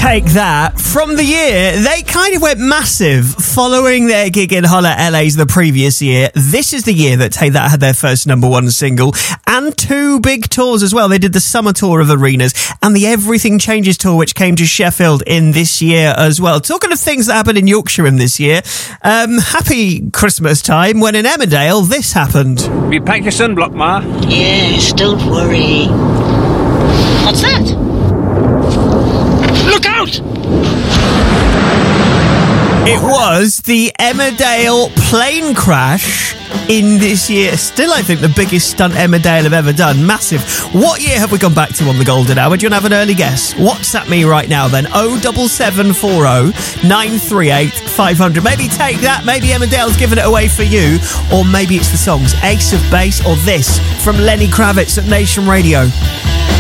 Take That. From the year, they kind of went massive following their gig in Hull at LA's the previous year. This is the year that Take That had their first number one single and two big tours as well. They did the summer tour of arenas and the Everything Changes tour, which came to Sheffield in this year as well. Talking of things that happened in Yorkshire in this year, happy Christmas time when in Emmerdale this happened. Have you packed your sunblock, Ma? Yes, don't worry. What's that? Look out! It was the Emmerdale plane crash in this year. Still, I think, the biggest stunt Emmerdale have ever done. Massive. What year have we gone back to on the Golden Hour? Do you want to have an early guess? WhatsApp me right now then. 07740 938 500. Maybe Take That. Maybe Emmerdale's given it away for you. Or maybe it's the songs Ace of Base or this from Lenny Kravitz at Nation Radio.